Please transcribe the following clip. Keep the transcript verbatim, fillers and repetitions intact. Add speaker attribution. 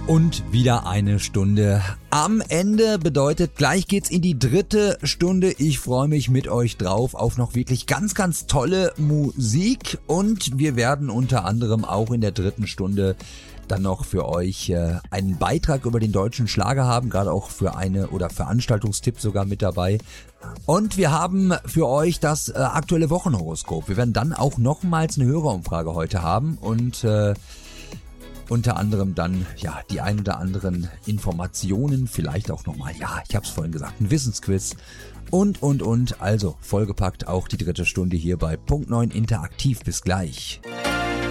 Speaker 1: Und wieder eine Stunde am Ende, bedeutet, gleich geht's in die dritte Stunde. Ich freue mich mit euch drauf auf noch wirklich ganz, ganz tolle Musik. Und wir werden unter anderem auch in der dritten Stunde dann noch für euch äh, einen Beitrag über den deutschen Schlager haben, gerade auch für eine oder Veranstaltungstipp sogar mit dabei. Und wir haben für euch das äh, aktuelle Wochenhoroskop. Wir werden dann auch nochmals eine Hörerumfrage heute haben und äh, unter anderem dann, ja, die ein oder anderen Informationen, vielleicht auch nochmal, ja, ich hab's vorhin gesagt, ein Wissensquiz und, und, und. Also vollgepackt auch die dritte Stunde hier bei Punkt neun Interaktiv. Bis gleich.